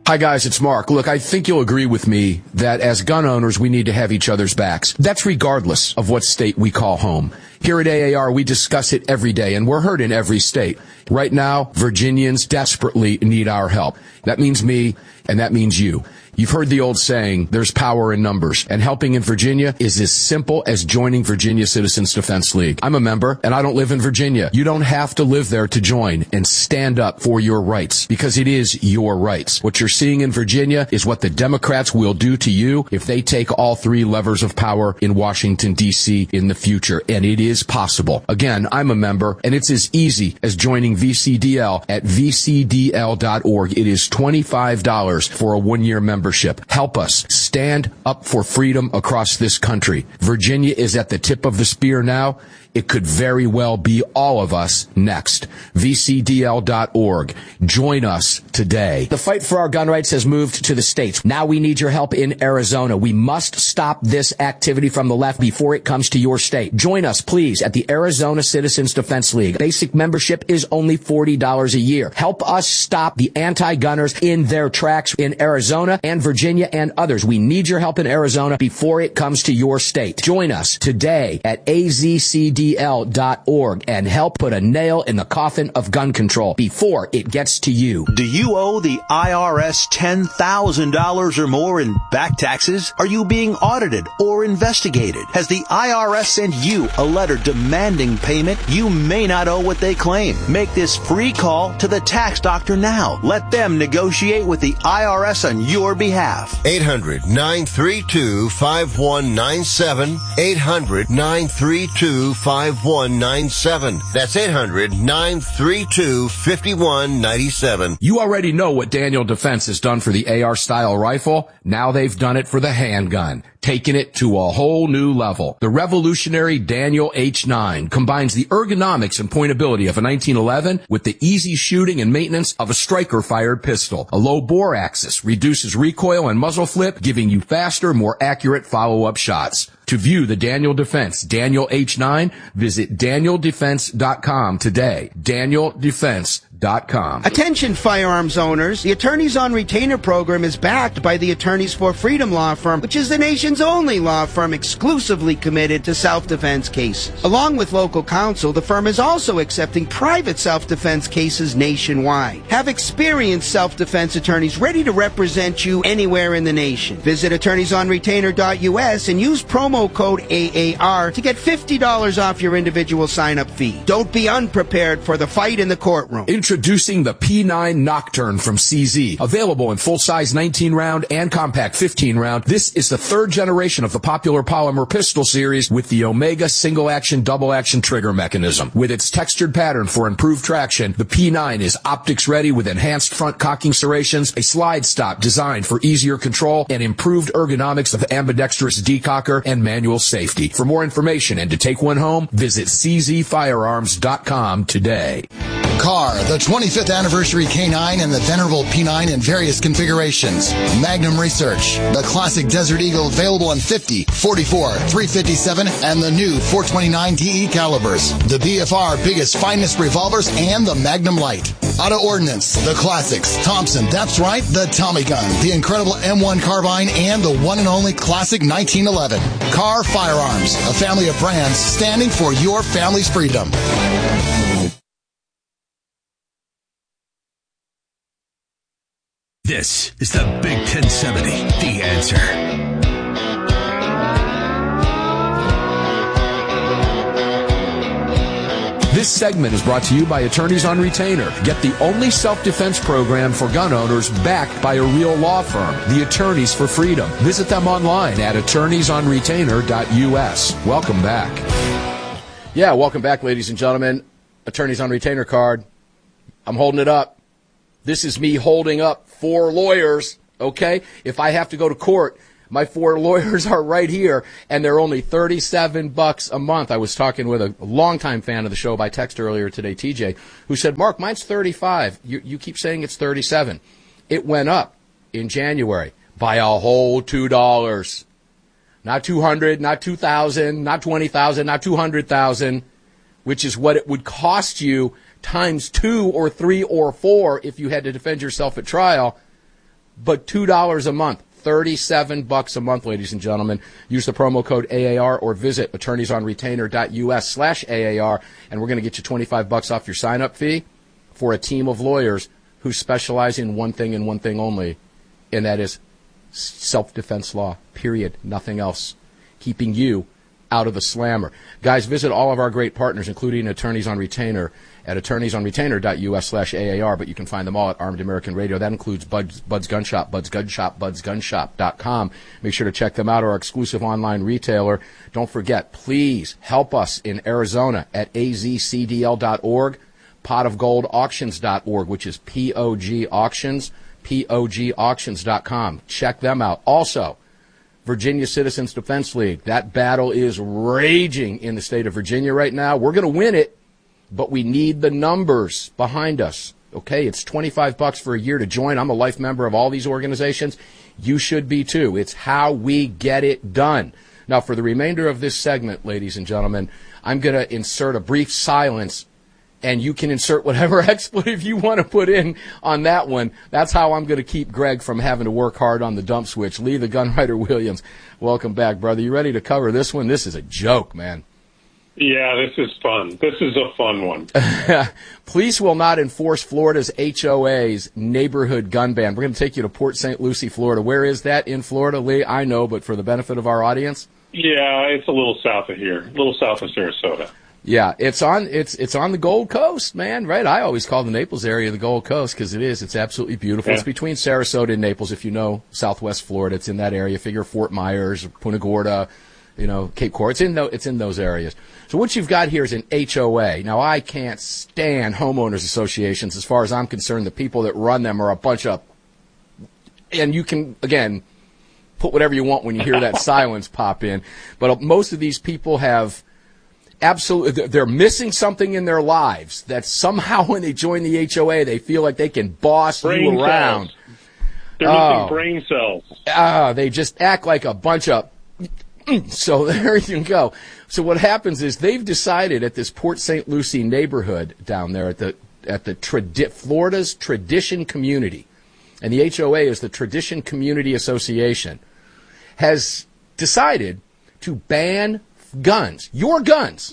Hi, guys, it's Mark. Look, I think you'll agree with me that as gun owners, we need to have each other's backs. That's regardless of what state we call home. Here at AAR, we discuss it every day, and we're heard in every state. Right now, Virginians desperately need our help. That means me, and that means you. You've heard the old saying, there's power in numbers, and helping in Virginia is as simple as joining Virginia Citizens Defense League. I'm a member, and I don't live in Virginia. You don't have to live there to join and stand up for your rights, because it is your rights. What you're seeing in Virginia is what the Democrats will do to you if they take all three levers of power in Washington, D.C. in the future, and it is possible. Again, I'm a member, and it's as easy as joining VCDL at vcdl.org. It is $25 for a one-year membership. Help us stand up for freedom across this country. Virginia is at the tip of the spear now. It could very well be all of us next. VCDL.org. Join us today. The fight for our gun rights has moved to the states. Now we need your help in Arizona. We must stop this activity from the left before it comes to your state. Join us, please, at the Arizona Citizens Defense League. Basic membership is only $40 a year. Help us stop the anti-gunners in their tracks in Arizona and Virginia and others. We need your help in Arizona before it comes to your state. Join us today at AZCDL.org and help put a nail in the coffin of gun control before it gets to you. Do you owe the IRS $10,000 or more in back taxes? Are you being audited or investigated? Has the IRS sent you a letter demanding payment? You may not owe what they claim. Make this free call to the tax doctor now. Let them negotiate with the IRS on your behalf. 800-932-5197. 800-932-5197. That's 800-932-5197. You already know what Daniel Defense has done for the AR-style rifle. Now they've done it for the handgun, taking it to a whole new level. The revolutionary Daniel H9 combines the ergonomics and pointability of a 1911 with the easy shooting and maintenance of a striker-fired pistol. A low-bore axis reduces recoil and muzzle flip, giving you faster, more accurate follow-up shots. To view the Daniel Defense Daniel H9, visit DanielDefense.com today. DanielDefense.com. Attention firearms owners, the Attorneys on Retainer program is backed by the Attorneys for Freedom law firm, which is the nation's only law firm exclusively committed to self-defense cases. Along with local counsel, the firm is also accepting private self-defense cases nationwide. Have experienced self-defense attorneys ready to represent you anywhere in the nation. Visit attorneysonretainer.us and use promo code AAR to get $50 off your individual sign-up fee. Don't be unprepared for the fight in the courtroom. Introducing the P9 Nocturne from CZ. Available in full-size 19-round and compact 15-round, this is the third generation of the popular polymer pistol series with the Omega single-action, double-action trigger mechanism. With its textured pattern for improved traction, the P9 is optics-ready with enhanced front cocking serrations, a slide stop designed for easier control, and improved ergonomics of ambidextrous decocker and manual safety. For more information and to take one home, visit czfirearms.com today. Car, the 25th anniversary K9 and the venerable P9 in various configurations. Magnum Research, the classic Desert Eagle available in 50, 44, 357, and the new 429 DE calibers. The BFR biggest, finest revolvers and the Magnum Light. Auto Ordnance, the classics. Thompson, that's right, the Tommy gun, the incredible M1 carbine, and the one and only classic 1911. Car Firearms, a family of brands standing for your family's freedom. This is the Big 1070, The Answer. This segment is brought to you by Attorneys on Retainer. Get the only self-defense program for gun owners backed by a real law firm, the Attorneys for Freedom. Visit them online at attorneysonretainer.us. Welcome back. Yeah, welcome back, ladies and gentlemen. Attorneys on Retainer card. I'm holding it up. This is me holding up 4 lawyers, okay? If I have to go to court, my 4 lawyers are right here, and they're only $37 a month. I was talking with a longtime fan of the show by text earlier today, TJ, who said, Mark, mine's $35. You keep saying it's $37. It went up in January by a whole $2. Not $200, not $2,000, not $20,000, not $200,000, which is what it would cost you times 2 or 3 or 4 if you had to defend yourself at trial. but $2 a month. $37 a month, ladies and gentlemen. Use the promo code AAR or visit attorneysonretainer.us/AAR, and we're going to get you $25 off your sign-up fee for a team of lawyers who specialize in one thing and one thing only, and that is self-defense law, period, nothing else, keeping you out of the slammer. Guys, visit all of our great partners, including Attorneys on Retainer, at attorneysonretainer.us/AAR, but you can find them all at Armed American Radio. That includes Bud's Gun Shop, budsgunshop.com. Make sure to check them out, our exclusive online retailer. Don't forget, please help us in Arizona at azcdl.org, potofgoldauctions.org, which is POG Auctions, POGauctions.com. Check them out. Also, Virginia Citizens Defense League. That battle is raging in the state of Virginia right now. We're going to win it, but we need the numbers behind us. Okay, it's $25 for a year to join. I'm a life member of all these organizations. You should be too. It's how we get it done. Now, for the remainder of this segment, ladies and gentlemen, I'm going to insert a brief silence, and you can insert whatever expletive you want to put in on that one. That's how I'm going to keep Greg from having to work hard on the dump switch. Lee the Gunwriter Williams, welcome back, brother. You ready to cover this one? This is a joke, man. Yeah, this is fun. This is a fun one. Police will not enforce Florida's HOA's neighborhood gun ban. We're going to take you to Port St. Lucie, Florida. Where is that in Florida, Lee? I know, but for the benefit of our audience. Yeah, it's a little south of here, a little south of Sarasota. Yeah, it's on the Gold Coast, man, right? I always call the Naples area the Gold Coast because it is. It's absolutely beautiful. Yeah. It's between Sarasota and Naples, if you know Southwest Florida. It's in that area. Figure Fort Myers, Punta Gorda, Cape Coral. It's in those areas. So what you've got here is an HOA. Now, I can't stand homeowners associations. As far as I'm concerned, the people that run them are a bunch of, and you can, again, put whatever you want when you hear that silence pop in. But most of these people have absolutely, they're missing something in their lives that somehow when they join the HOA, they feel like they can boss you around. They're missing brain cells. They just act like a bunch of, so there you go. So what happens is they've decided at this Port St. Lucie neighborhood down there at the Florida's Tradition Community, and the HOA is the Tradition Community Association, has decided to ban guns, your guns,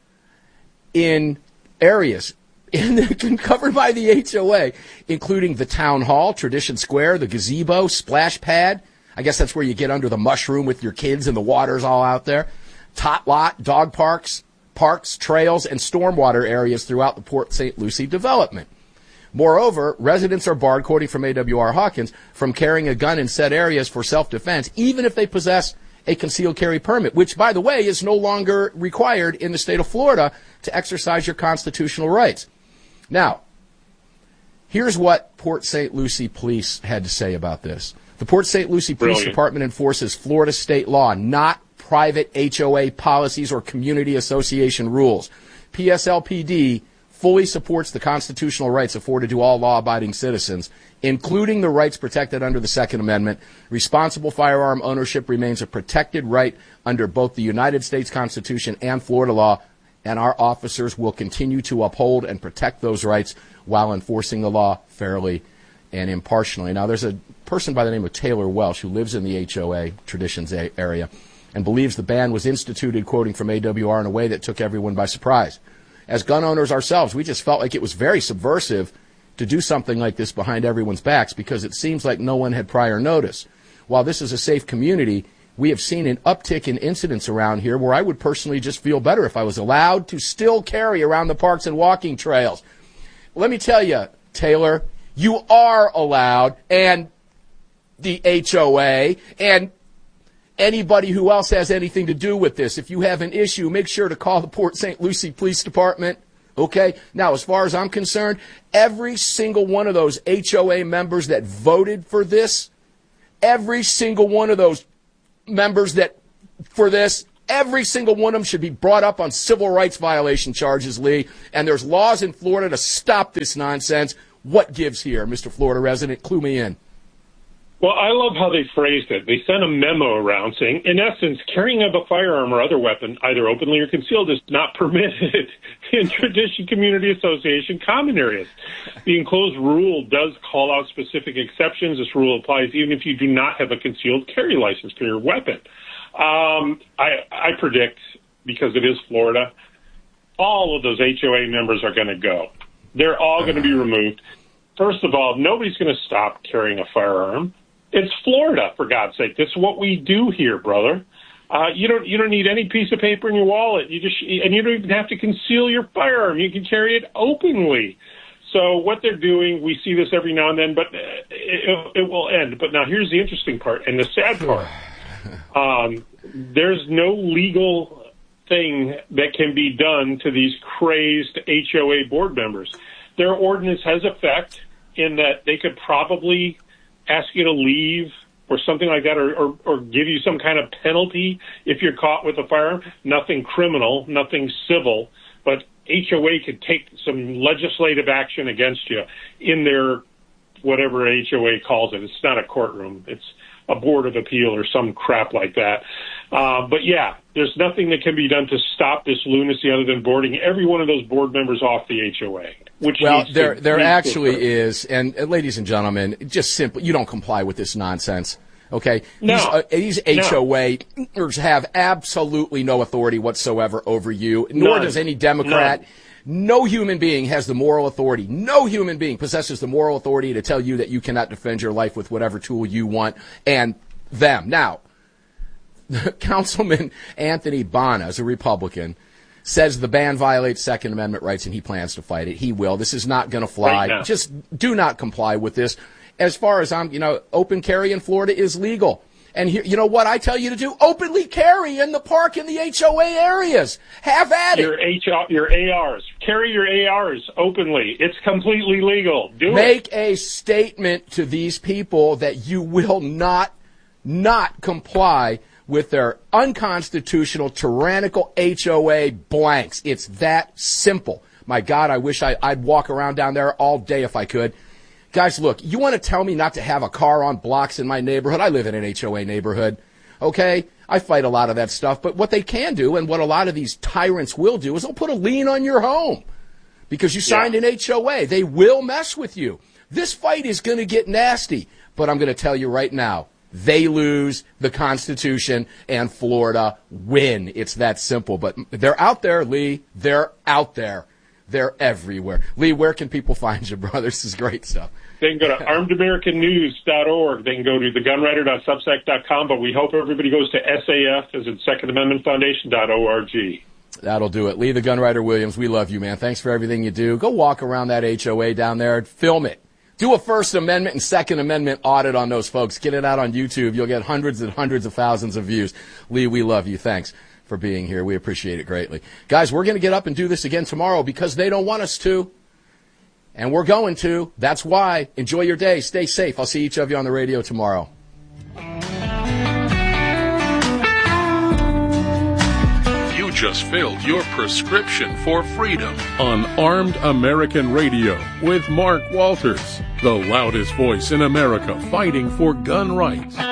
in areas covered by the HOA, including the town hall, Tradition Square, the gazebo, splash pad. I guess that's where you get under the mushroom with your kids and the water's all out there. Tot lot, dog parks, trails, and stormwater areas throughout the Port St. Lucie development. Moreover, residents are barred, quoting from AWR Hawkins, from carrying a gun in said areas for self-defense, even if they possess a concealed carry permit, which, by the way, is no longer required in the state of Florida to exercise your constitutional rights. Now, here's what Port St. Lucie Police had to say about this. The Port St. Lucie Police Department enforces Florida state law, not private HOA policies or community association rules. PSLPD fully supports the constitutional rights afforded to all law-abiding citizens, including the rights protected under the Second Amendment. Responsible firearm ownership remains a protected right under both the United States Constitution and Florida law, and our officers will continue to uphold and protect those rights while enforcing the law fairly and impartially. Now, there's a person by the name of Taylor Welsh who lives in the HOA Traditions area and believes the ban was instituted, quoting from AWR, in a way that took everyone by surprise. As gun owners ourselves, we just felt like it was very subversive to do something like this behind everyone's backs because it seems like no one had prior notice. While this is a safe community, we have seen an uptick in incidents around here where I would personally just feel better if I was allowed to still carry around the parks and walking trails. Let me tell you, Taylor, you are allowed, and the HOA, and anybody who else has anything to do with this. If you have an issue, make sure to call the Port St. Lucie Police Department. Okay? Now, as far as I'm concerned, every single one of those HOA members that voted for this, every single one of those members every single one of them should be brought up on civil rights violation charges, Lee. And there's laws in Florida to stop this nonsense. What gives here, Mr. Florida resident? Clue me in. Well, I love how they phrased it. They sent a memo around saying, in essence, carrying of a firearm or other weapon, either openly or concealed, is not permitted in Tradition Community Association common areas. The enclosed rule does call out specific exceptions. This rule applies even if you do not have a concealed carry license for your weapon. I predict, because it is Florida, all of those HOA members are going to go. They're all going to be removed. First of all, nobody's going to stop carrying a firearm. It's Florida, for God's sake. This is what we do here, brother. You don't need any piece of paper in your wallet. You don't even have to conceal your firearm. You can carry it openly. So what they're doing, we see this every now and then, but it will end. But now here's the interesting part and the sad part. There's no legal thing that can be done to these crazed HOA board members. Their ordinance has effect in that they could probably ask you to leave or something like that, or give you some kind of penalty if you're caught with a firearm. Nothing criminal, nothing civil, but HOA could take some legislative action against you in their whatever HOA calls it. It's not a courtroom. It's a board of appeal or some crap like that. But yeah, there's nothing that can be done to stop this lunacy other than boarding every one of those board members off the HOA. Well, there actually is, and ladies and gentlemen, just simply, you don't comply with this nonsense, okay? No. These HOA have absolutely no authority whatsoever over you, nor does any Democrat. No human being has the moral authority. No human being possesses the moral authority to tell you that you cannot defend your life with whatever tool you want and them. Now, Councilman Anthony Bana, as a Republican, says the ban violates Second Amendment rights and he plans to fight it. He will. This is not going to fly. Right, just do not comply with this. As far as open carry in Florida is legal. And here, you know what I tell you to do? Openly carry in the park in the HOA areas. Have at it. Your ARs. Carry your ARs openly. It's completely legal. Make a statement to these people that you will not comply with their unconstitutional, tyrannical HOA blanks. It's that simple. My God, I wish I'd walk around down there all day if I could. Guys, look, you want to tell me not to have a car on blocks in my neighborhood? I live in an HOA neighborhood, okay? I fight a lot of that stuff. But what they can do, and what a lot of these tyrants will do, is they'll put a lien on your home because you signed an HOA. They will mess with you. This fight is going to get nasty. But I'm going to tell you right now, they lose, the Constitution and Florida win. It's that simple. But they're out there, Lee. They're out there. They're everywhere. Lee, where can people find you, brother? This is great stuff. They can go to armedamericannews.org. They can go to thegunwriter.substack.com, but we hope everybody goes to SAF, as in Second Amendment Foundation.org. That'll do it. Lee the Gunwriter Williams, we love you, man. Thanks for everything you do. Go walk around that HOA down there. Film it. Do a First Amendment and Second Amendment audit on those folks. Get it out on YouTube. You'll get hundreds and hundreds of thousands of views. Lee, we love you. Thanks for being here. We appreciate it greatly. Guys, we're going to get up and do this again tomorrow because they don't want us to. And we're going to. That's why. Enjoy your day. Stay safe. I'll see each of you on the radio tomorrow. You just filled your prescription for freedom on Armed American Radio with Mark Walters, the loudest voice in America fighting for gun rights.